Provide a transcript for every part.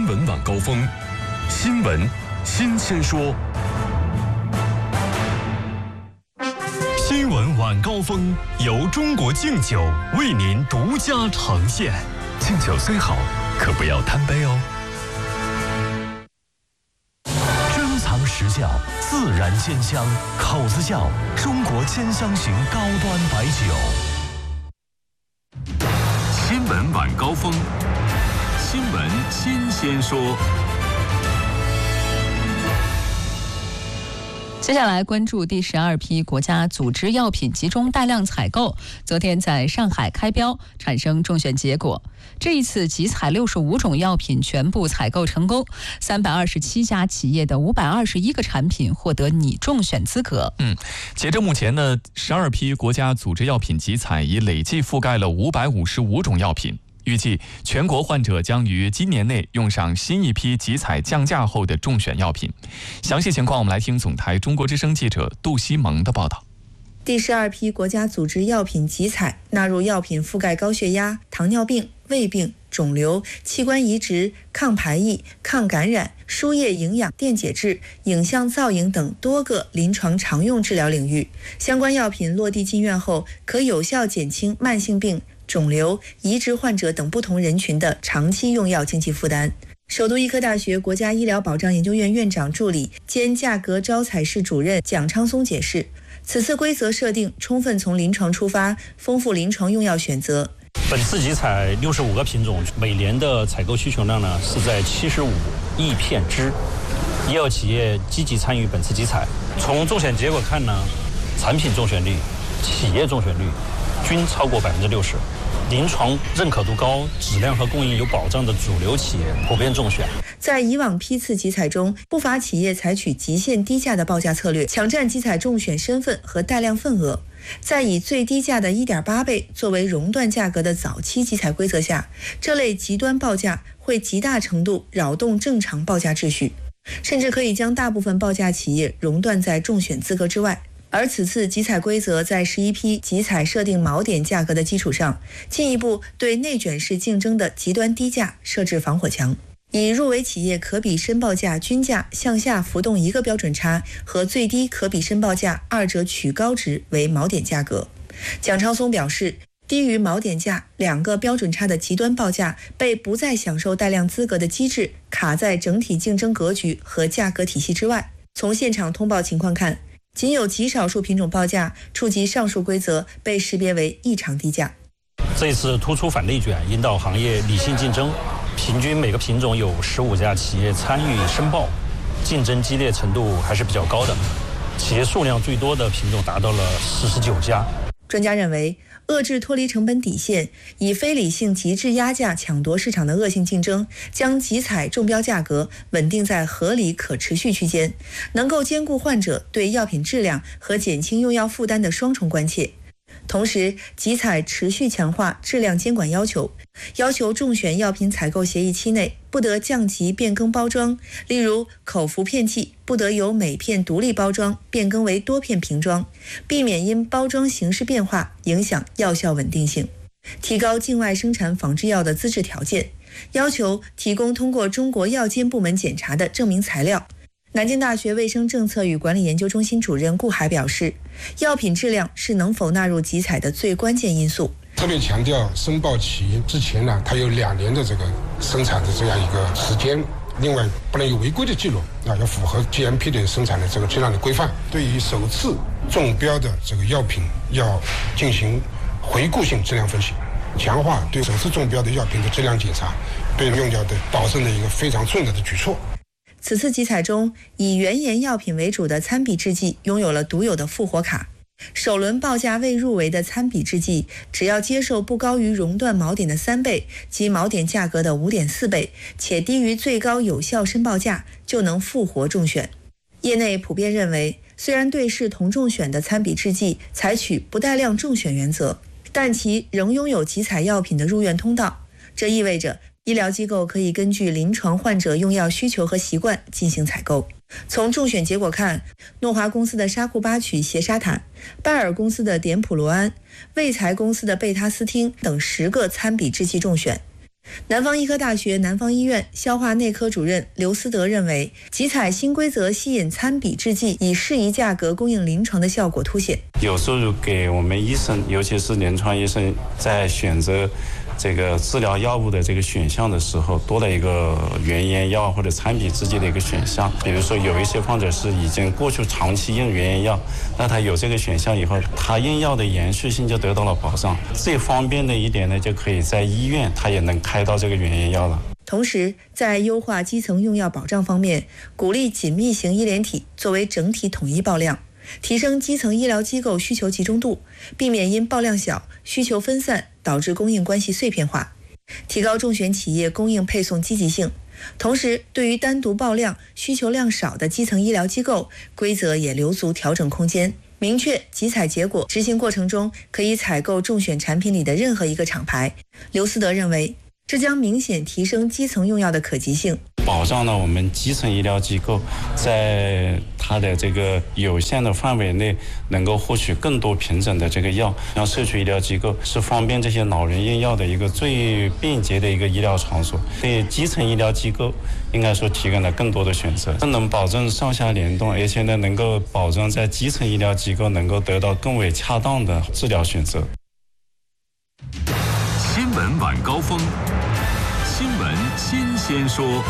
闻晚高峰，新闻新鲜说。新闻晚高峰由中国敬酒为您独家呈现。敬酒虽好，可不要贪杯哦。珍藏实窖，自然鲜香，口子窖，中国千香型高端白酒。新闻晚高峰，新闻新鲜说。 接下来关注第12批国家组织药品集中大量采购，昨天在上海开标，产生中选结果。这一次集采65种药品全部采购成功，327家企业的521个产品获得拟中选资格。 截至目前呢，12批国家组织药品集采已累计覆盖了555种药品。预计全国患者将于今年内用上新一批集采降价后的中选药品。详细情况我们来听总台中国之声记者杜西蒙的报道。 第12批国家组织药品集采纳入药品覆盖高血压、糖尿病、胃病、肿瘤、器官移植、抗排异、抗感染、输液营养、电解质、影像造影等多个临床常用治疗领域。相关药品落地进院后，可有效减轻慢性病、肿瘤、移植患者等不同人群的长期用药经济负担。首都医科大学国家医疗保障研究院院长助理兼价格招采室主任蒋昌松解释，此次规则设定充分从临床出发，丰富临床用药选择。 本次集采65个品种，每年的采购需求量呢是在75亿片支。医药企业积极参与本次集采，从中选结果看呢，产品中选率、企业中选率均超过60%。临床认可度高、质量和供应有保障的主流企业普遍中选。 在以往批次集采中，不乏企业采取极限低价的报价策略，抢占集采中选身份和带量份额。在以最低价的 1.8 倍作为熔断价格的早期集采规则下，这类极端报价会极大程度扰动正常报价秩序，甚至可以将大部分报价企业熔断在中选资格之外。而此次集采规则在11批集采设定锚点价格的基础上，进一步对内卷式竞争的极端低价设置防火墙，以入围企业可比申报价均价向下浮动1个标准差和最低可比申报价二者取高值为锚点价格。蒋昌松表示，低于锚点价2个标准差的极端报价被不再享受带量资格的机制卡在整体竞争格局和价格体系之外。从现场通报情况看，仅有极少数品种报价触及上述规则被识别为异常低价。 这一次突出反内卷，引导行业理性竞争，平均每个品种有15家企业参与申报，竞争激烈程度还是比较高的。企业数量最多的品种达到了49家。 专家认为，遏制脱离成本底线，以非理性极致压价抢夺市场的恶性竞争，将集采中标价格稳定在合理可持续区间，能够兼顾患者对药品质量和减轻用药负担的双重关切。同时，集采持续强化质量监管要求，要求中选药品采购协议期内不得降级变更包装，例如口服片剂不得由每片独立包装变更为多片瓶装，避免因包装形式变化影响药效稳定性。提高境外生产仿制药的资质条件，要求提供通过中国药监部门检查的证明材料。南京大学卫生政策与管理研究中心主任顾海表示，药品质量是能否纳入集采的最关键因素。 特别强调申报期之前呢，它有2年的这个生产的这样一个时间，另外不能有违规的记录要符合 GMP 的生产的这个质量的规范。对于首次中标的这个药品要进行回顾性质量分析，强化对首次中标的药品的质量检查，对用药的保证的一个非常重要的举措。 此次集采中，以原研药品为主的参比制剂拥有了独有的复活卡。首轮报价未入围的参比制剂，只要接受不高于熔断锚点的3倍及锚点价格的 5.4 倍，且低于最高有效申报价，就能复活中选。业内普遍认为，虽然对视同中选的参比制剂采取不带量中选原则，但其仍拥有集采药品的入院通道，这意味着医疗机构可以根据临床患者用药需求和习惯进行采购。从中选结果看，诺华公司的沙库巴曲斜沙坦、拜耳公司的碘普罗安、卫材公司的贝他斯汀等10个参比制剂中选。 南方医科大学南方医院消化内科主任刘思德认为，集采新规则吸引参比制剂，以适宜价格供应临床的效果凸显。 有时候给我们医生，尤其是临床医生，在选择这个治疗药物的这个选项的时候，多了一个原研药或者参比制剂的一个选项。比如说有一些患者是已经过去长期用原研药，那他有这个选项以后，他用药的延续性就得到了保障。最方便的一点呢，就可以在医院他也能开到这个原研药了。 同时，在优化基层用药保障方面，鼓励紧密型医联体作为整体统一报量，提升基层医疗机构需求集中度，避免因报量小、需求分散导致供应关系碎片化，提高中选企业供应配送积极性。同时，对于单独报量、需求量少的基层医疗机构，规则也留足调整空间，明确集采结果执行过程中可以采购中选产品里的任何一个厂牌。刘思德认为，这将明显提升基层用药的可及性， 保障了我们基层医疗机构在它的这个有限的范围内能够获取更多品种的这个药。像社区医疗机构是方便这些老人用药的一个最便捷的一个医疗场所，对基层医疗机构应该说提供了更多的选择，这能保证上下联动，而且呢能够保证在基层医疗机构能够得到更为恰当的治疗选择。 新闻晚高峰，新闻新鲜说。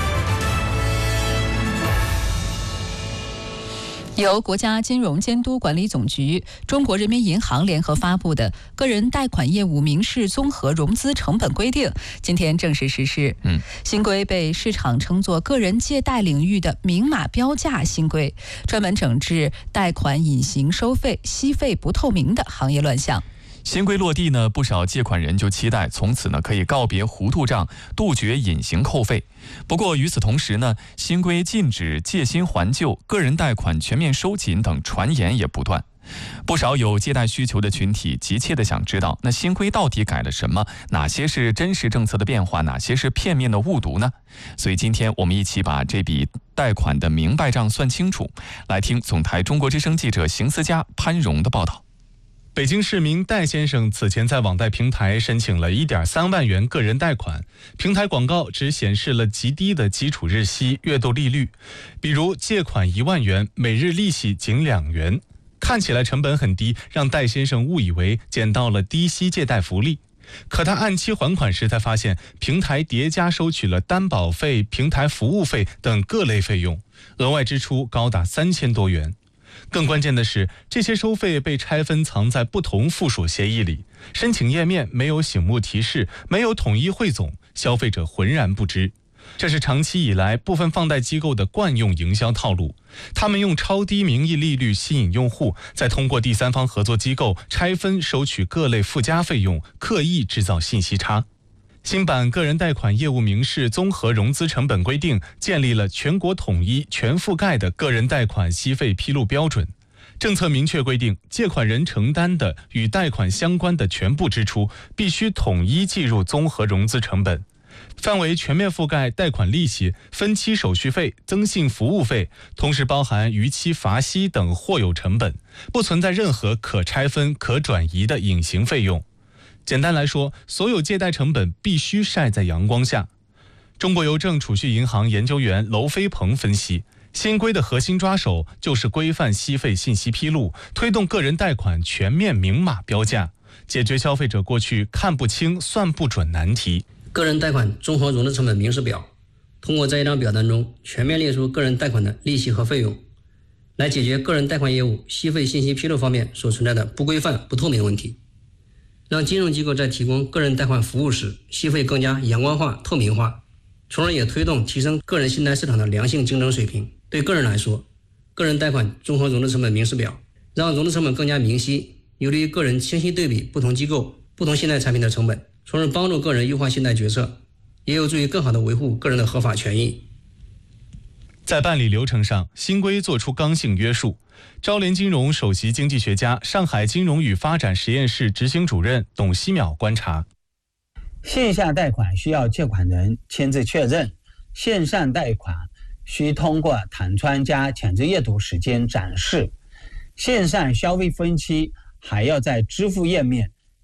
由国家金融监督管理总局、中国人民银行联合发布的《个人贷款业务民事综合融资成本规定》今天正式实施。新规被市场称作个人借贷领域的明码标价新规，专门整治贷款隐形收费、息费不透明的行业乱象。 新规落地呢，不少借款人就期待从此呢可以告别糊涂账，杜绝隐形扣费。不过与此同时呢，新规禁止借新还旧、个人贷款全面收紧等传言也不断。不少有借贷需求的群体急切地想知道，那新规到底改了什么？哪些是真实政策的变化？哪些是片面的误读呢？所以今天我们一起把这笔贷款的明白账算清楚。来听总台中国之声记者邢思佳、潘荣的报道。 北京市民戴先生此前在网贷平台申请了1.3万元个人贷款，平台广告只显示了极低的基础日息、月度利率，比如借款1万元，每日利息仅2元，看起来成本很低，让戴先生误以为捡到了低息借贷福利。可他按期还款时才发现，平台叠加收取了担保费、平台服务费等各类费用，额外支出高达3000多元。更关键的是，这些收费被拆分藏在不同附属协议里，申请页面没有醒目提示，没有统一汇总，消费者浑然不知。这是长期以来部分放贷机构的惯用营销套路，他们用超低名义利率吸引用户，再通过第三方合作机构拆分收取各类附加费用，刻意制造信息差。新版个人贷款业务民事综合融资成本规定建立了全国统一、全覆盖的个人贷款息费披露标准。政策明确规定，借款人承担的与贷款相关的全部支出必须统一计入综合融资成本，范围全面覆盖贷款利息、分期手续费、增信服务费，同时包含逾期罚息等或有成本，不存在任何可拆分、可转移的隐形费用。简单来说，所有借贷成本必须晒在阳光下。中国邮政储蓄银行研究员娄飞鹏分析，新规的核心抓手就是规范息费信息披露，推动个人贷款全面明码标价，解决消费者过去看不清、算不准难题。 个人贷款综合融资成本明示表，通过在一张表单中全面列出个人贷款的利息和费用，来解决个人贷款业务息费信息披露方面所存在的不规范、不透明问题，让金融机构在提供个人贷款服务时，息费更加阳光化、透明化，从而也推动提升个人信贷市场的良性竞争水平。对个人来说，个人贷款综合融资成本明示表让融资成本更加明晰，有利于个人清晰对比不同机构、不同信贷产品的成本，从而帮助个人优化信贷决策，也有助于更好地维护个人的合法权益。 在办理流程上，新规作出刚性约束。招联金融首席经济学家、上海金融与发展实验室执行主任董希淼观察， 线下贷款需要借款人签字确认，线上贷款需通过弹窗加前置阅读时间展示，线上消费分期还要在支付页面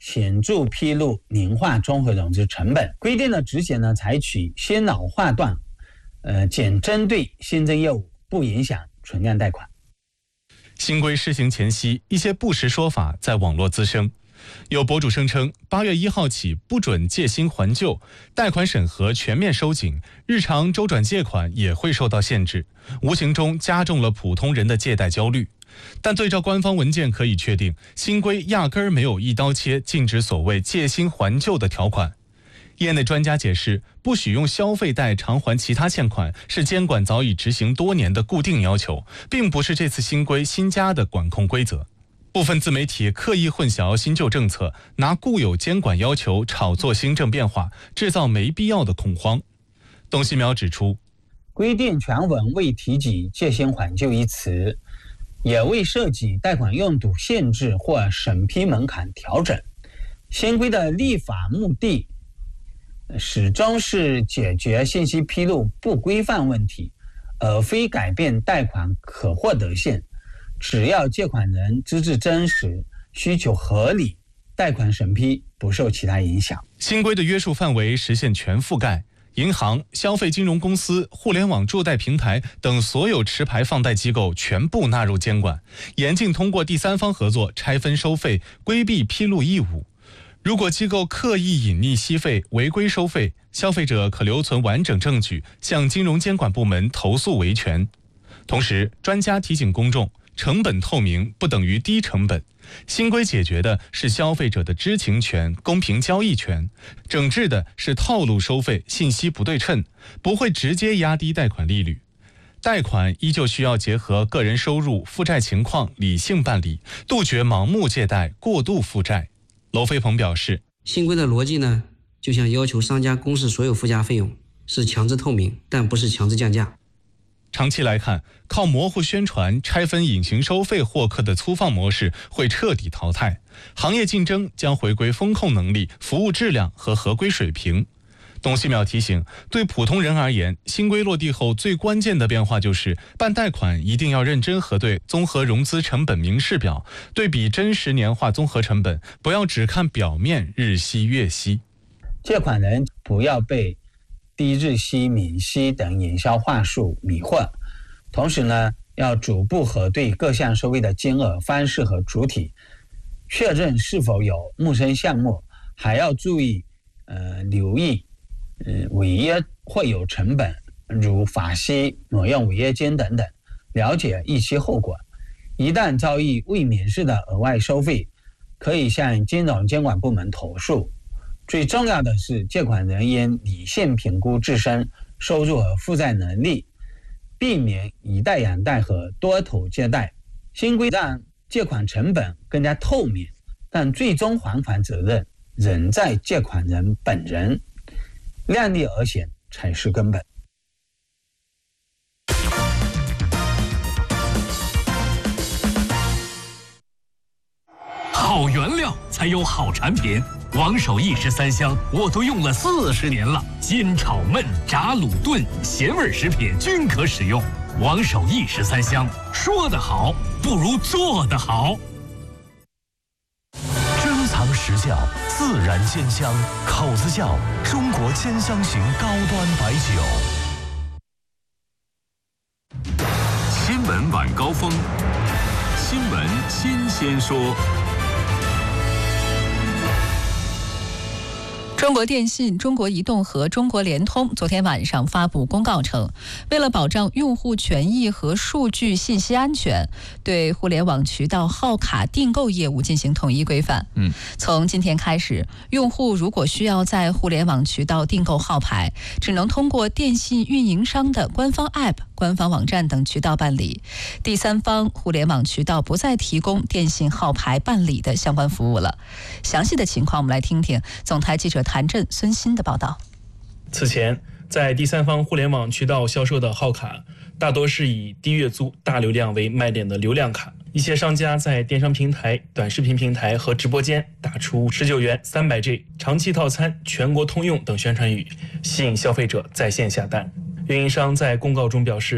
显著披露年化综合融资成本。规定的执行呢，采取先老划断，仅针对新增业务，不影响存量贷款。 新规施行前夕，一些不实说法在网络滋生。有博主声称，8月1号起不准借新还旧，贷款审核全面收紧，日常周转借款也会受到限制，无形中加重了普通人的借贷焦虑。但对照官方文件可以确定，新规压根儿没有一刀切禁止所谓借新还旧的条款。业内专家解释，不许用消费贷偿还其他欠款是监管早已执行多年的固定要求，并不是这次新规新加的管控规则。部分自媒体刻意混淆新旧政策，拿固有监管要求炒作新政变化，制造没必要的恐慌。董希苗指出， 规定全文未提及借新还旧一词，也未涉及贷款用途限制或审批门槛调整。新规的立法目的始终是解决信息披露不规范问题，而非改变贷款可获得性。只要借款人资质真实，需求合理，贷款审批不受其他影响。 新规的约束范围实现全覆盖，银行、消费金融公司、互联网助贷平台等所有持牌放贷机构全部纳入监管，严禁通过第三方合作拆分收费，规避披露义务。如果机构刻意隐匿息费、违规收费，消费者可留存完整证据，向金融监管部门投诉维权。同时，专家提醒公众，成本透明不等于低成本，新规解决的是消费者的知情权、公平交易权，整治的是套路收费、信息不对称，不会直接压低贷款利率。贷款依旧需要结合个人收入、负债情况理性办理，杜绝盲目借贷、过度负债。娄飞鹏表示， 新规的逻辑呢，就像要求商家公示所有附加费用，是强制透明，但不是强制降价。 长期来看，靠模糊宣传、拆分隐形收费获客的粗放模式会彻底淘汰，行业竞争将回归风控能力、服务质量和合规水平。董希苗提醒，对普通人而言，新规落地后最关键的变化就是办贷款一定要认真核对综合融资成本明示表，对比真实年化综合成本，不要只看表面日息月息。 借款人不要被低日息、免息等营销话术迷惑，同时呢，要逐步核对各项收费的金额、方式和主体，确认是否有陌生项目，还要注意留意违约会有成本，如罚息、挪用违约金等等，了解预期后果。一旦遭遇未免示的额外收费，可以向金融监管部门投诉。最重要的是，借款人应理性评估自身收入和负债能力，避免以贷养贷和多头借贷。新规让借款成本更加透明，但最终还款责任仍在借款人本人，量力而行才是根本。 好原料才有好产品，王守义13香我都用了40年了，煎炒焖炸卤炖咸味食品均可使用。王守义13香，说得好不如做得好。珍藏实窖，自然鲜香，口子窖，中国煎香型高端白酒。新闻晚高峰，新闻新鲜说。 中国电信、中国移动和中国联通昨天晚上发布公告称，为了保障用户权益和数据信息安全，对互联网渠道号卡订购业务进行统一规范。从今天开始，用户如果需要在互联网渠道订购号牌，只能通过电信运营商的官方 App、官方网站等渠道办理。第三方互联网渠道不再提供电信号牌办理的相关服务了。详细的情况，我们来听听总台记者谭震、孙鑫的报道。 此前，在第三方互联网渠道销售的号卡，大多是以低月租、大流量为卖点的流量卡。一些商家在电商平台、短视频平台和直播间打出19元300G 长期套餐、全国通用等宣传语，吸引消费者在线下单。运营商在公告中表示，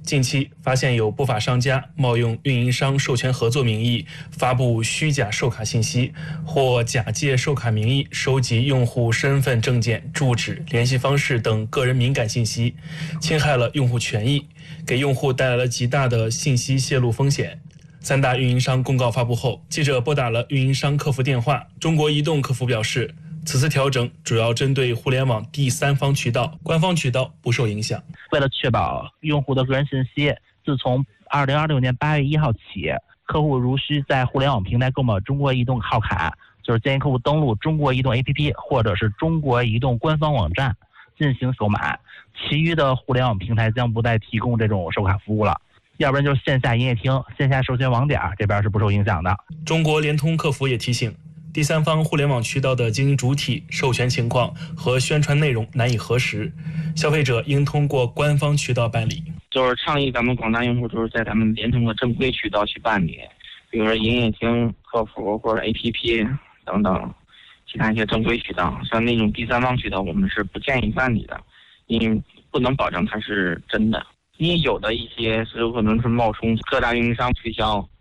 近期发现有不法商家冒用运营商授权合作名义发布虚假授卡信息，或假借授卡名义收集用户身份证件、住址、联系方式等个人敏感信息，侵害了用户权益，给用户带来了极大的信息泄露风险。3大运营商公告发布后，记者拨打了运营商客服电话，中国移动客服表示，此次调整主要针对互联网第三方渠道，官方渠道不受影响。 为了确保用户的个人信息，自从2026年8月1号起，客户如需在互联网平台购买中国移动号卡，就是建议客户登录中国移动 APP 或者是中国移动官方网站进行购买，其余的互联网平台将不再提供这种授卡服务了。要不然就是线下营业厅、线下授权网点这边是不受影响的。 中国联通客服也提醒，第三方互联网渠道的经营主体、授权情况和宣传内容难以核实，消费者应通过官方渠道办理。 就是倡议咱们广大用户就是在咱们联通的正规渠道去办理，比如说营业厅、客服或者 APP 等等其他一些正规渠道。像那种第三方渠道我们是不建议办理的，因为不能保证它是真的。因为有的一些是有可能是冒充各大运营商推销